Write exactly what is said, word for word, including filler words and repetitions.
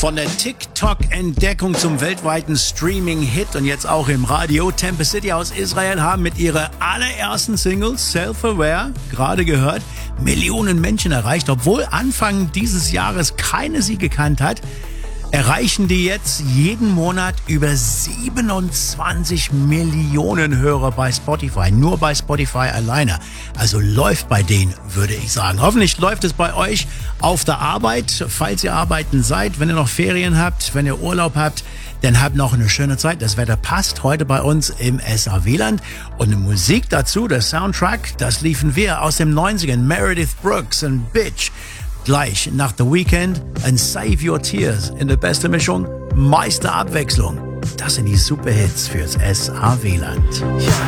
Von der TikTok-Entdeckung zum weltweiten Streaming-Hit und jetzt auch im Radio. Tempe City aus Israel haben mit ihrer allerersten Single Self-Aware gerade gehört Millionen Menschen erreicht. Obwohl Anfang dieses Jahres keine sie gekannt hat, erreichen die jetzt jeden Monat über siebenundzwanzig Millionen Hörer bei Spotify. Nur bei Spotify alleine. Also läuft bei denen, würde ich sagen. Hoffentlich läuft es bei euch auf der Arbeit, falls ihr arbeiten seid, wenn ihr noch Ferien habt, wenn ihr Urlaub habt, dann habt noch eine schöne Zeit. Das Wetter passt heute bei uns im S A W-Land. Und die Musik dazu, der Soundtrack, das liefen wir aus dem neunzigern. Meredith Brooks und Bitch. Gleich nach The Weeknd and Save Your Tears in der besten Mischung, meiste Abwechslung. Das sind die Superhits fürs S A W-Land.